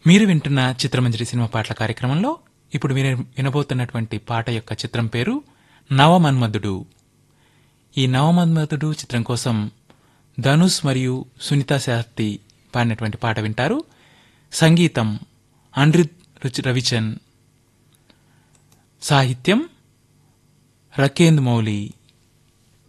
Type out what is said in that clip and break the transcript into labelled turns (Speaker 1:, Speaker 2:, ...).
Speaker 1: మీరు వింటున్న చిత్రమంజరి సినిమా పాటల కార్యక్రమంలో ఇప్పుడు మీరు వినబోతున్నటువంటి పాట యొక్క చిత్రం పేరు నవమన్మధుడు. ఈ నవమన్మధుడు చిత్రం కోసం ధనుష్ మరియు సునీతా శాస్త్రి పాడినటువంటి పాట వింటారు. సంగీతం అనిరుద్ రవిచంద్, సాహిత్యం రకేంద్ర మౌలి.